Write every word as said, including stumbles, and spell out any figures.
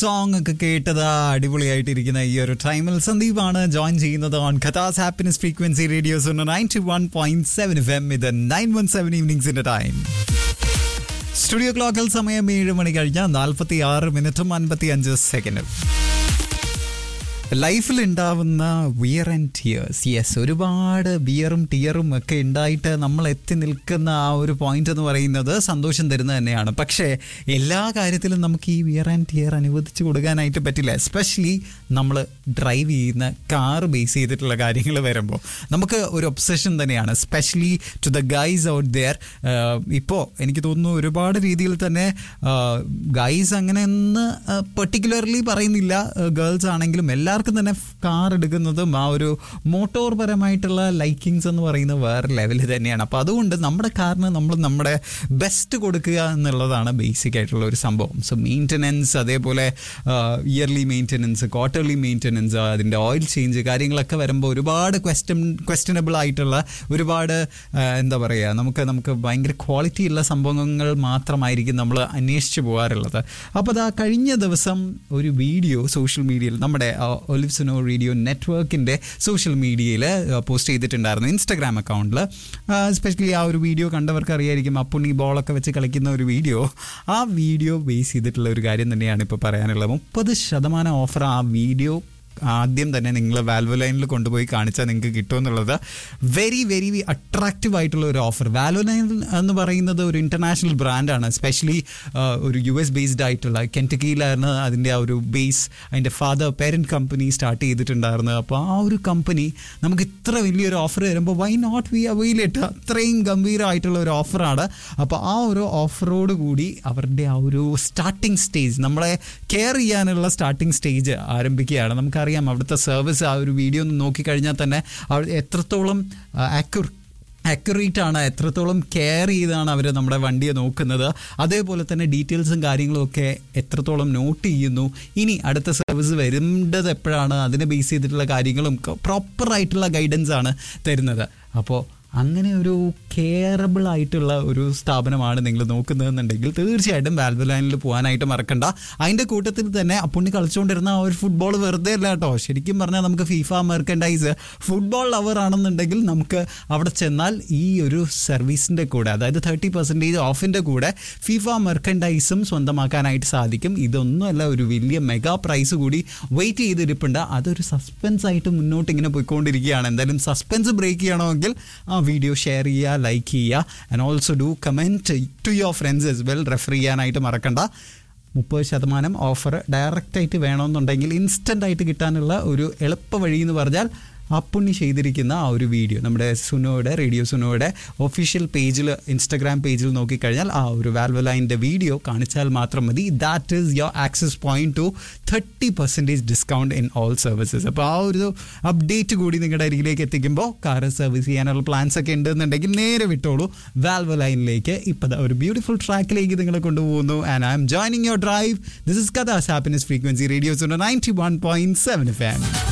Song ഒക്കെ കേട്ടത് അടിപൊളിയായിട്ടിരിക്കുന്ന ഈ ഒരു ടൈമിൽ സന്ദീപാണ് ജോയിൻ ചെയ്യുന്നത് on കഥാസ് happiness frequency radios ninety one point seven F M ഇത് nine one seven ഈവനിങ്സിന്റെ time. Studio ക്ലോക്കിൽ സമയം ഏഴ് മണി കഴിഞ്ഞ നാൽപ്പത്തി ആറ് മിനിറ്റും അൻപത്തി അഞ്ച് സെക്കൻഡും. ലൈഫിൽ ഉണ്ടാവുന്ന വിയർ ആൻഡ് ടിയേഴ്സ്, യെസ്, ഒരുപാട് വിയറും ടിയറും ഒക്കെ ഉണ്ടായിട്ട് നമ്മൾ എത്തി നിൽക്കുന്ന ആ ഒരു പോയിന്റ് എന്ന് പറയുന്നത് സന്തോഷം തരുന്നത് തന്നെയാണ്. പക്ഷേ എല്ലാ കാര്യത്തിലും നമുക്ക് ഈ വിയർ ആൻഡ് ടിയർ അനുവദിച്ച് കൊടുക്കാനായിട്ട് പറ്റില്ല. എസ്പെഷ്യലി നമ്മൾ ഡ്രൈവ് ചെയ്യുന്ന കാർ ബേസ് ചെയ്തിട്ടുള്ള കാര്യങ്ങൾ വരുമ്പോൾ നമുക്ക് ഒരു ഒബ്സഷൻ തന്നെയാണ്. Specially to the guys out there. ഇപ്പോൾ എനിക്ക് തോന്നുന്നു ഒരുപാട് രീതിയിൽ തന്നെ ഗൈസ് അങ്ങനെ ഒന്ന് പെർട്ടിക്കുലർലി പറയുന്നില്ല, ഗേൾസ് ആണെങ്കിലും എല്ലാവർക്കും തന്നെ കാർ എടുക്കുന്നതും ആ ഒരു മോട്ടോർ പരമായിട്ടുള്ള ലൈക്കിങ്സ് എന്ന് പറയുന്നത് വേറെ ലെവല് തന്നെയാണ്. അപ്പോൾ അതുകൊണ്ട് നമ്മുടെ കാറിന് നമ്മൾ നമ്മുടെ ബെസ്റ്റ് കൊടുക്കുക എന്നുള്ളതാണ് ബേസിക് ആയിട്ടുള്ള ഒരു സംഭവം. സോ മെയിൻ്റനൻസ്, അതേപോലെ ഇയർലി മെയിൻ്റനൻസ്, ക്വാർട്ടർലി മെയിൻ്റനൻസ്, അതിൻ്റെ ഓയിൽ ചേഞ്ച് കാര്യങ്ങളൊക്കെ വരുമ്പോൾ ഒരുപാട് ക്വസ്റ്റ്യൻ ക്വസ്റ്റ്യനബിൾ ആയിട്ടുള്ള ഒരുപാട് എന്താ പറയുക, നമുക്ക് നമുക്ക് ഭയങ്കര ക്വാളിറ്റി ഉള്ള സംഭവങ്ങൾ മാത്രമായിരിക്കും നമ്മൾ അന്വേഷിച്ച് പോകാറുള്ളത്. അപ്പോൾ അതാ കഴിഞ്ഞ ദിവസം ഒരു വീഡിയോ സോഷ്യൽ മീഡിയയിൽ നമ്മുടെ ഒലിവ് സുനോ റേഡിയോ നെറ്റ്വർക്കിൻ്റെ സോഷ്യൽ മീഡിയയിൽ പോസ്റ്റ് ചെയ്തിട്ടുണ്ടായിരുന്നു, ഇൻസ്റ്റഗ്രാം അക്കൗണ്ടിൽ. എസ്പെഷ്യലി ആ ഒരു വീഡിയോ കണ്ടവർക്ക് അറിയായിരിക്കും, അപ്പുണ്ണി ബോളൊക്കെ വെച്ച് കളിക്കുന്ന ഒരു വീഡിയോ. ആ വീഡിയോ ബേസ് ചെയ്തിട്ടുള്ള ഒരു കാര്യം തന്നെയാണ് ഇപ്പോൾ പറയാനുള്ളത്. മുപ്പത് ശതമാനം ഓഫർ ആ വീഡിയോ ആദ്യം തന്നെ നിങ്ങൾ വാൽവോ ലൈനിൽ കൊണ്ടുപോയി കാണിച്ചാൽ നിങ്ങൾക്ക് കിട്ടുമെന്നുള്ളത് വെരി വെരി അട്രാക്റ്റീവ് ആയിട്ടുള്ള ഒരു ഓഫർ. വാൽവോ ലൈൻ എന്ന് പറയുന്നത് ഒരു ഇൻ്റർനാഷണൽ ബ്രാൻഡാണ്. എസ്പെഷ്യലി ഒരു യു എസ് ബേസ്ഡ് ആയിട്ടുള്ള കെൻറ്റക്കിയിലാണ് അതിൻ്റെ ആ ഒരു ബേസ്. അതിൻ്റെ ഫാദർ പേരൻറ്റ് കമ്പനി സ്റ്റാർട്ട് ചെയ്തിട്ടുണ്ടായിരുന്നത്. അപ്പോൾ ആ ഒരു കമ്പനി നമുക്ക് ഇത്ര വലിയൊരു ഓഫർ തരുമ്പോൾ why nought V avail it? അത്രയും ഗംഭീരമായിട്ടുള്ള ഒരു ഓഫറാണ്. അപ്പോൾ ആ ഒരു ഓഫറോട് കൂടി അവരുടെ ആ ഒരു സ്റ്റാർട്ടിങ് സ്റ്റേജ്, നമ്മളെ കെയർ ചെയ്യാനുള്ള സ്റ്റാർട്ടിങ് സ്റ്റേജ് ആരംഭിക്കുകയാണ്. നമുക്ക് അറിയാം അവിടുത്തെ സർവീസ്. ആ ഒരു വീഡിയോ ഒന്ന് നോക്കിക്കഴിഞ്ഞാൽ തന്നെ എത്രത്തോളം ആക്യുർ ആക്യുറേറ്റ് ആണ്, എത്രത്തോളം കെയർ ചെയ്താണ് അവർ നമ്മുടെ വണ്ടിയെ നോക്കുന്നത്. അതേപോലെ തന്നെ ഡീറ്റെയിൽസും കാര്യങ്ങളും ഒക്കെ എത്രത്തോളം നോട്ട് ചെയ്യുന്നു, ഇനി അടുത്ത സർവീസ് വരേണ്ടത് എപ്പോഴാണ്, അതിനെ ബേസ് ചെയ്തിട്ടുള്ള കാര്യങ്ങളും പ്രോപ്പറായിട്ടുള്ള ഗൈഡൻസ് ആണ് തരുന്നത്. അപ്പോൾ അങ്ങനെ ഒരു കെയറബിൾ ആയിട്ടുള്ള ഒരു സ്ഥാപനമാണ് നിങ്ങൾ നോക്കുന്നതെന്നുണ്ടെങ്കിൽ തീർച്ചയായിട്ടും വാൽവോ ലൈനിൽ പോകാനായിട്ട് മറക്കണ്ട. അതിൻ്റെ കൂട്ടത്തിൽ തന്നെ അപ്പുണ്ണി കളിച്ചുകൊണ്ടിരുന്ന ആ ഒരു ഫുട്ബോൾ വെറുതെ അല്ല കേട്ടോ. ശരിക്കും പറഞ്ഞാൽ നമുക്ക് ഫിഫ മെർക്കൻഡൈസ് ഫുട്ബോൾ ലവർ ആണെന്നുണ്ടെങ്കിൽ നമുക്ക് അവിടെ ചെന്നാൽ ഈ ഒരു സർവീസിൻ്റെ കൂടെ, അതായത് തേർട്ടി പെർസെൻറ്റേജ് ഓഫിൻ്റെ കൂടെ ഫിഫ മെർക്കൻഡൈസും സ്വന്തമാക്കാനായിട്ട് സാധിക്കും. ഇതൊന്നുമല്ല, ഒരു വലിയ മെഗാ പ്രൈസ് കൂടി വെയിറ്റ് ചെയ്തിരിപ്പുണ്ട്. അതൊരു സസ്പെൻസ് ആയിട്ട് മുന്നോട്ട് ഇങ്ങനെ പോയിക്കൊണ്ടിരിക്കുകയാണ്. എന്തായാലും സസ്പെൻസ് ബ്രേക്ക് ചെയ്യണമെങ്കിൽ ആ വീഡിയോ ഷെയർ ചെയ്യുക, ലൈക്ക് ചെയ്യുക, and also do comment to your friends S well. Refer ചെയ്യാനായിട്ട് മറക്കണ്ട. മുപ്പത് ശതമാനം ഓഫർ ഡയറക്റ്റായിട്ട് വേണമെന്നുണ്ടെങ്കിൽ ഇൻസ്റ്റൻ്റ് ആയിട്ട് കിട്ടാനുള്ള ഒരു എളുപ്പ വഴി എന്ന് പറഞ്ഞാൽ അപ്പുണ്ണി ചെയ്തിരിക്കുന്ന ആ ഒരു വീഡിയോ നമ്മുടെ സുനോയുടെ റേഡിയോ സുനോയുടെ ഒഫീഷ്യൽ പേജിൽ, ഇൻസ്റ്റഗ്രാം പേജിൽ നോക്കിക്കഴിഞ്ഞാൽ ആ ഒരു വാൽവോ ലൈനിൻ്റെ വീഡിയോ കാണിച്ചാൽ മാത്രം മതി. That is your access point two thirty percentage discount in all services. അപ്പോൾ ആ ഒരു അപ്ഡേറ്റ് കൂടി നിങ്ങളുടെ അരികിലേക്ക് എത്തിക്കുമ്പോൾ കാർ സർവീസ് ചെയ്യാനുള്ള പ്ലാൻസ് ഒക്കെ ഉണ്ടെന്നുണ്ടെങ്കിൽ നേരെ വിട്ടോളൂ വാൽവോ ലൈനിലേക്ക്. ഇപ്പോൾ ഒരു ബ്യൂട്ടിഫുൾ ട്രാക്കിലേക്ക് നിങ്ങളെ കൊണ്ടുപോകുന്നു. And I M joining your drive. This is കഥാസ് happiness frequency radio Suno ninety one point seven F M.